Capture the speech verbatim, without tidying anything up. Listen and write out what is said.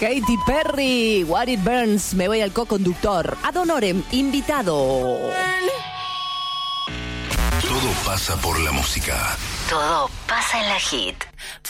Katy Perry, What It Burns. Me voy al co-conductor. Ad honorem, invitado. Todo pasa por la música. Todo pasa en la hit.